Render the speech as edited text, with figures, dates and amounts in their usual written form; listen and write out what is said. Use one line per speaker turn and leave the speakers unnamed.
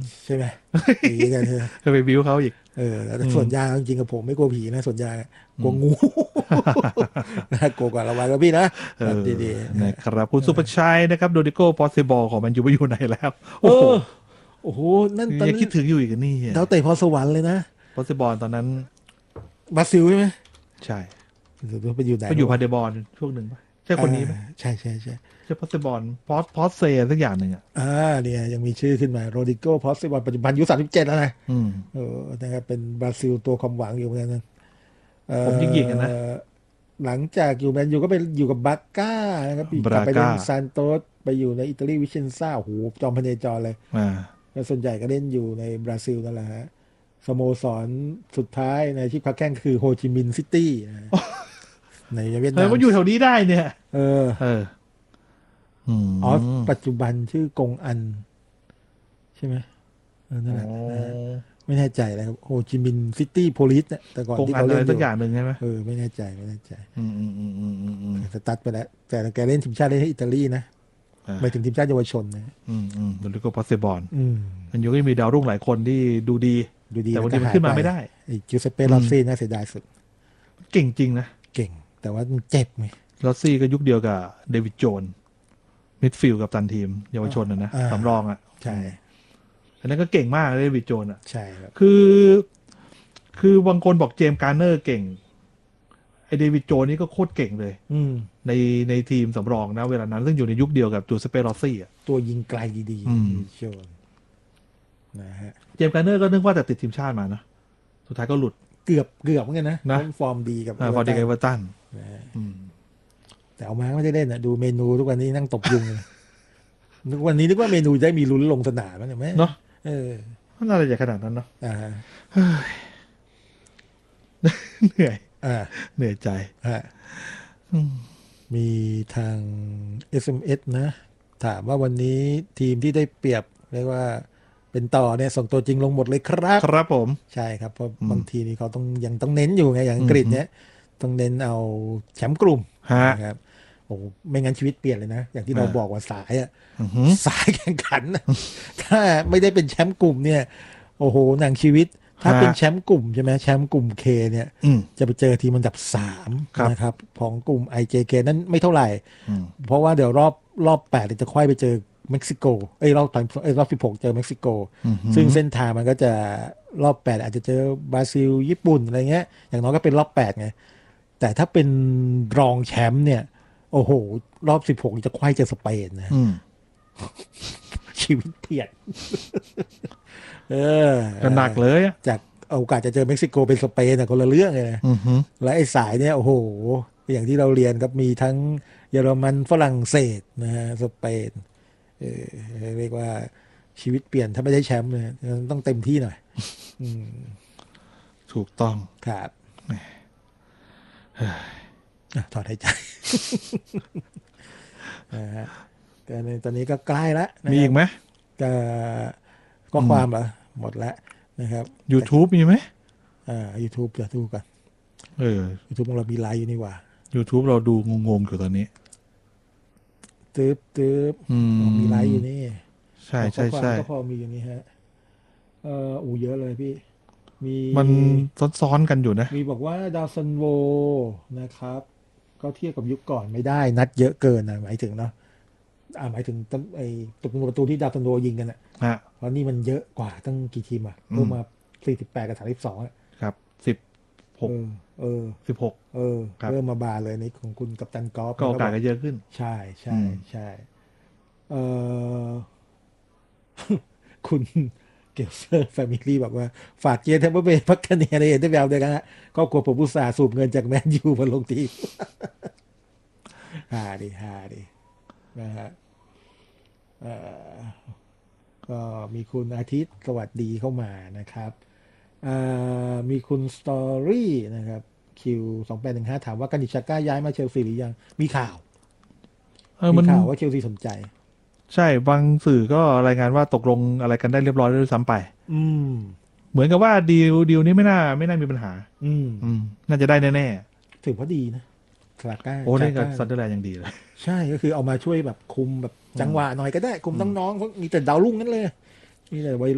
ใช่ไหมผีกันเถอะ
ก็ไปบิ้วเขาอีก
แต่
อืม
ส่วนยาจริงๆกับผมไม่กลัวผีนะส่วนยากลัวงูนะกลัวกว่าระวังกับพี่นะ
เอ
แบบ
อ
ดีๆ
นะครับคุณสุประชัยนะครับโดดิโก้พอสซิบอลของมันอยู่ไปอยู่ไหนแล้ว
เอ
โอ้โห
อโอ้โหนั่นตอนนั้น
ยังคิดถึงอยู่อีกนี่
ดาวเตะพรสวรรค์เลยนะ
พอสซิบอลตอนนั้น
บราซิลใช่ไหม
ใช่
หรือไปอยู่ไหน
ไปอยู่
แล้ววะ
พาเดบอลช่วงหนึ่งปะใช่
อ่า
คนนี้ไหม
ใช่ใช่ใช่
ใช่พอสซิบอลพอสเซสักอย่างหนึ่งอ่ะ
อ่าเนี่ยยังมีชื่อขึ้นมาโรดิโกพอสซิบอลปัจจุบันอายุ37แล้วนะ
อืม
นะครับเป็นบราซิลตัวความหวังอยู่เหมือนกันนะเอ่
ผมยิงกันนะ
อหลังจากอยู่แมนยูก็ไปอยู่กับบาร์ก้านะครับ
บ
กลับไปเล่
ราก้า
นซานโตสไปอยู่ในอิตาลีวิเชนซ่าโอ้โหจอมพเนจรเลย
อ่า
แล้วส่วนใหญ่ก็เล่นอยู่ในบราซิลนั่นแหละฮะสโมสรสุดท้ายในที่พักแข้งคือโฮจิมินห์ซิตี้นะในเวียด
เฮ้ย
นาม
มันอยู่แถวนี้ได้เนี่ย
เออ
เอออื
อ๋อ
ม
ปัจจุบันชื่อกงอันใช่ไหมนั่
อ๋
นแหละนะฮะ
อ
ไม่แน่ใจนะครับโฮจิมินห์ซิตี้โพลิสเนี่ยแต่ก่อนที่
กงอัน
เขาเล่นอยู่
อะไรสักอย่างหนึ่งใช่ไหม
ไม่แน่ใจไม่แน่ใจ
อืม
สตัดไปแล้วแต่แกเล่นทีมชาติเล่นให้อิตาลีนะ
อ่า
ไปถึงทีมชาติเยาวชนนะ
โดดิโก้พอสซิบอล
อืม
มันยังก็มีดาวรุ่งหลายคนที่ดูดี
ดูดีแล้ว
แต่บางทีมัน
ก็หายไป
ขึ้นมาไม่ได้
ไอ้จิวเซเป้
อืม
ลอสซี่น่าเสียดายสุด
เก่งจริงนะ
เก่งแต่ว่ามันเจ็บไง
ลอสซี่ก็ยุคเดียวกับเดวิดโจนส์มิดฟิลด์กับตันทีมเยาวชนนะ
อ่า
สำรองอ่ะ
ใช่
อันนั้นก็เก่งมากเดวิดโจนส์อ่ะ
ใช่ครับ
คือคือบางคนบอกเจมส์การ์เนอร์เก่งไอเดวิดโจนส์นี่ก็โคตรเก่งเลย
อืม
ในในทีมสำรองนะเวลานั้นซึ่งอยู่ในยุคเดียวกับจูเซเปโรซี่อ่ะ
ตัวยิงไกลดี
อืม
ๆโชนนะฮะ
เจมส์การ์เนอร์ก็นึกว่าจะติดทีมชาติมานะสุดท้ายก็หลุด
เกือบเหมือนกันนะ
นะ
เล่นฟอร์มดีกับ
พอดี
เอเวอร์ตัน
กับเอเวอร์ตัน
นะฮะ
อืม
แต่เอามาก็ไม่ได้เล่นอ่ะดูเมนูทุกวันนี้นั่งตบยุงเลยนึกวันนี้นึกว่าเมนูจะได้มีลุ้นลงสนามแล้วเนี่ยไหม
เนาะ
เออ
มันอะไรจะขนาดนั้นเนาะ
อ่า
เหนื่อย
อ่า
เหนื่อยใจ
ฮะมีทาง SMS นะถามว่าวันนี้ทีมที่ได้เปรียบเรียกว่าเป็นต่อเนี่ยส่งตัวจริงลงหมดเลยครับ
ครับผม
ใช่ครับเพราะ
อืม
บางทีนี่เขาต้องยังต้องเน้นอยู่ไงอย่างอังกฤษเนี่ยต้องเน้นเอาแชมป์กลุ่ม
ฮะ
นะครับโอ้ไม่งั้นชีวิตเปลี่ยนเลยนะอย่างที่เราบอกว่าสายอะ
อือหือ
สายแข่งขันน่ะถ้าไม่ได้เป็นแชมป์กลุ่มเนี่ยโอ้โหหนังชีวิตถ้าเป็นแชมป์กลุ่มใช่ไหมแชมป์กลุ่มเคเนี่ย
อืม
จะไปเจอทีมอันดับ3
ครับ
นะครับของกลุ่ม IJK นั้นไม่เท่าไหร่
อืม
เพราะว่าเดี๋ยวรอบ8จะค่อยไปเจอเม็กซิโกรอบ16เจอเม็กซิโก
อือหือ
ซึ่งเส้นทางมันก็จะรอบ8อาจจะเจอบราซิลญี่ปุ่นอะไรเงี้ยอย่างน้อยก็เป็นรอบ8ไงแต่ถ้าเป็นรองแชมป์เนี่ยโอ้โหรอบ16จะค่อยเจอสเปนนะ
อืม
ชีวิตเปลี่ยนเออ
ก็หนักเลยอ่ะ
จากโอกาสจะเจอเม็กซิโกเป็นสเปนอะคนละเรื่องเลยนะ
อือหือ
และไอ้สายเนี่ยโอ้โหอย่างที่เราเรียนครับมีทั้งเยอรมันฝรั่งเศสนะฮะสเปนเออเรียกว่าชีวิตเปลี่ยนถ้าไม่ได้แชมป์เนี่ยต้องเต็มที่หน่อยอืม
ถูกต้อง
ครับถอนหายใจนะฮะแต่ในตอนนี้ก็ใกล้แล้วนะครับ
มีอีกไหม
ก็ข้อ
อืม
ความเหรอหมดแล้วนะครับแต่
YouTube มีไหม
YouTube จะดูกัน
เออ
YouTube ของเรามีไลฟ์อยู่นี่หว่า
YouTube เราดูงงๆอยู่ตอนนี้
ตึ๊บ
อื
มีไลฟ์อ
ม
ยู่นี่
ใช่
ข้อความ
ใช่ใช่
ก็พอมีอยู่นี่ฮะเยอะเลยพี่มี
มันซ้อนๆกันอยู่นะ
มีบอกว่าดาวซันโวนะครับก็เทียบกับยุคก่อนไม่ได้นัดเยอะเกินนะหมายถึงเนาะหมายถึงตั้งไอ้ประตูที่ดาวซันโวยิงกันอ่ะ
ฮะ
เพราะนี่มันเยอะกว่าตั้งกี่ทีมอ่ะ
อืม
เพิ่มมา48กับ32อ่ะ
ครับ16
เออเออ
16ครับ
เพิ่มมาบาเลยในของคุณกัปตันกอล์ฟ
ก็โอกาส
มันก็บอก
ก็เยอะขึ้น
ใช่ใช่
อืม
ใช่เออ คุณเกลเซอร์แฟมิลี่บอกว่า ฝากเจเทมเปอร์เบย์พักคะแนนในเอ็นเดอร์ด้วยกันฮะครอบครัวผมอุตส่าห์สูบเงินจากแมนยูมาลงทีมฮาดีนะฮะเอ่อก็มีคุณอาทิตย์สวัสดีเข้ามานะครับมีคุณสตอรี่นะครับQ2815ถามว่ากันดิชาก้าย้ายมาเชลซีหรือยังมีข่าว
มัน
ว่าเชลซีสนใจ
ใช่บางสื่อก็รายงานว่าตกลงอะไรกันได้เรียบร้อยแล้วด้วยซ้ำไป
อืม
เหมือนกับว่าดีลนี้ไม่น่ามีปัญหา
อืม
อืมน่าจะได้แน่
ถือว่าดีนะซาก้า
ๆโอ้เล่นกับซันเดอร์แลนด์ยังดีเลย
ใช่ก็คือเอามาช่วยแบบคุมแบบจังหวะหน่อยก็ได้คุมน้องๆเพราะมีแต่ดาวรุ่งนั้นเลยมีแต่วัย